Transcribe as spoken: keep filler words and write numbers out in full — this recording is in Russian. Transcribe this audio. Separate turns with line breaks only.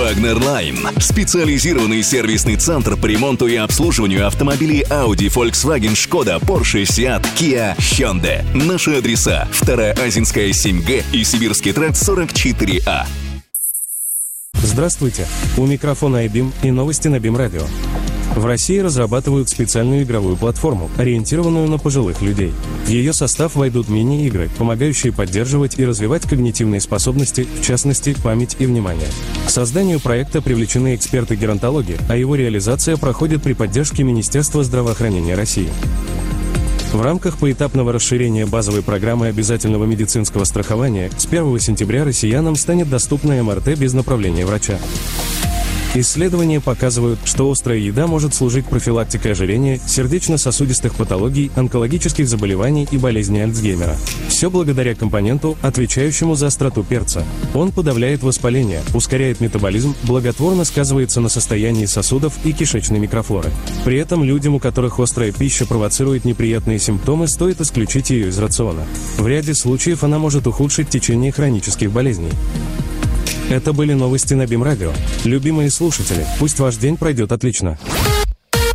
Вагнер-Лайн. Специализированный сервисный центр по ремонту и обслуживанию автомобилей Audi, Volkswagen, Skoda, Porsche, Seat, Kia, Hyundai. Наши адреса: Вторая Азинская, семь Г и Сибирский тракт, сорок четыре А.
Здравствуйте! У микрофона айбим и новости на БИМ-радио. В России разрабатывают специальную игровую платформу, ориентированную на пожилых людей. В ее состав войдут мини-игры, помогающие поддерживать и развивать когнитивные способности, в частности, память и внимание. К созданию проекта привлечены эксперты геронтологии, а его реализация проходит при поддержке Министерства здравоохранения России. В рамках поэтапного расширения базовой программы обязательного медицинского страхования с первого сентября россиянам станет доступна эм эр тэ без направления врача. Исследования показывают, что острая еда может служить профилактикой ожирения, сердечно-сосудистых патологий, онкологических заболеваний и болезни Альцгеймера. Все благодаря компоненту, отвечающему за остроту перца. Он подавляет воспаление, ускоряет метаболизм, благотворно сказывается на состоянии сосудов и кишечной микрофлоры. При этом людям, у которых острая пища провоцирует неприятные симптомы, стоит исключить ее из рациона. В ряде случаев она может ухудшить течение хронических болезней. Это были новости на БИМ-радио. Любимые слушатели, пусть ваш день пройдет отлично.